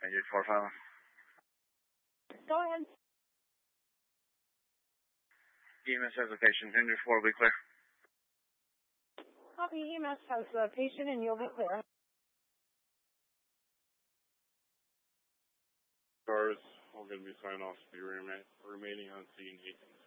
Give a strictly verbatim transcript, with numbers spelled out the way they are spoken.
you for five. Go ahead. E M S has a patient. Henry four will be clear. Copy. E M S has a patient and you'll be clear. Cars, all going to be signed off to be rema- remaining on scene eighteen.